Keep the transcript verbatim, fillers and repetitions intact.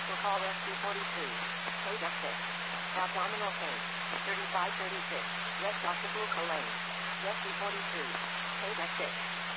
Cancel call S two forty-three. Code F six. Abdominal pain. thirty-five thirty-six. West Occipital Lane. S two forty-three. Code F six.